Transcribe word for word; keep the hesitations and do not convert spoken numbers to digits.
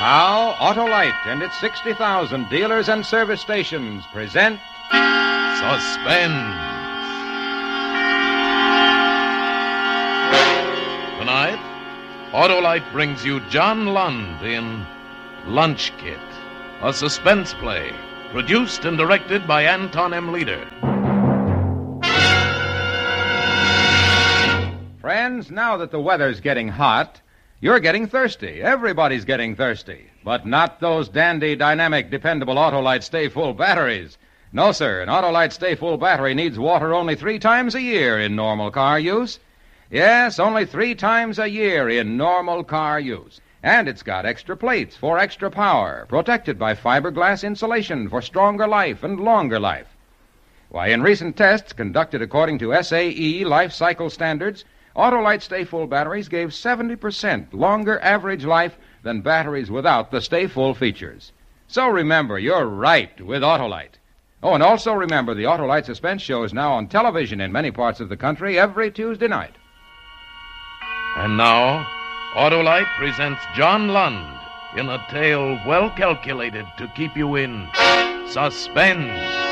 Now, Autolite and its sixty thousand dealers and service stations present Suspense. Tonight, Autolite brings you John Lund in Lunch Kit, a suspense play produced and directed by Anton M. Leader. Friends, now that the weather's getting hot, you're getting thirsty. Everybody's getting thirsty. But not those dandy, dynamic, dependable Autolite Stay Full batteries. No, sir. An Autolite Stay Full battery needs water only three times a year in normal car use. Yes, only three times a year in normal car use. And it's got extra plates for extra power, protected by fiberglass insulation for stronger life and longer life. Why, in recent tests conducted according to S A E life cycle standards, Autolite Stay Full batteries gave seventy percent longer average life than batteries without the Stay Full features. So remember, you're right with Autolite. Oh, and also remember, the Autolite Suspense Show is now on television in many parts of the country every Tuesday night. And now, Autolite presents John Lund in a tale well calculated to keep you in suspense.